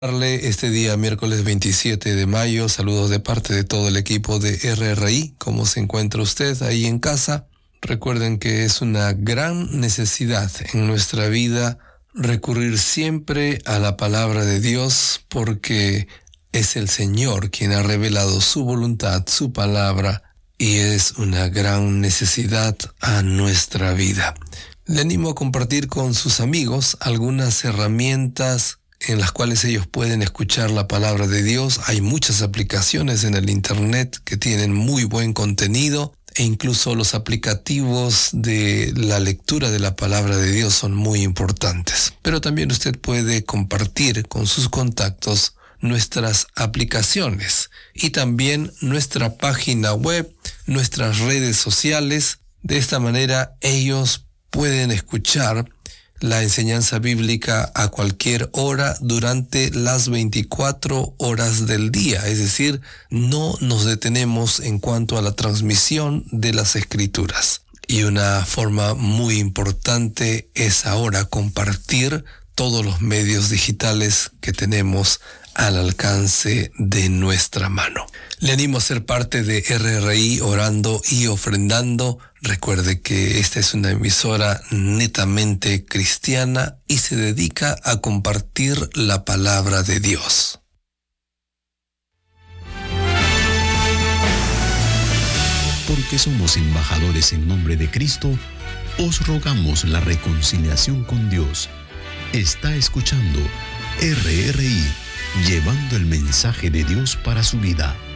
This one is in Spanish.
Este día, miércoles 27 de mayo, saludos de parte de todo el equipo de RRI. ¿Cómo se encuentra usted ahí en casa? Recuerden que es una gran necesidad en nuestra vida recurrir siempre a la palabra de Dios, porque es el Señor quien ha revelado su voluntad, su palabra, y es una gran necesidad a nuestra vida. Le animo a compartir con sus amigos algunas herramientas en las cuales ellos pueden escuchar la palabra de Dios. Hay muchas aplicaciones en el internet que tienen muy buen contenido, e incluso los aplicativos de la lectura de la palabra de Dios son muy importantes. Pero también usted puede compartir con sus contactos nuestras aplicaciones y también nuestra página web, nuestras redes sociales. De esta manera ellos pueden escuchar la enseñanza bíblica a cualquier hora durante las 24 horas del día. Es decir, no nos detenemos en cuanto a la transmisión de las Escrituras. Y una forma muy importante es ahora compartir todos los medios digitales que tenemos al alcance de nuestra mano. Le animo a ser parte de RRI orando y ofrendando. Recuerde que esta es una emisora netamente cristiana y se dedica a compartir la palabra de Dios. Porque somos embajadores en nombre de Cristo, os rogamos la reconciliación con Dios. Está escuchando RRI, llevando el mensaje de Dios para su vida.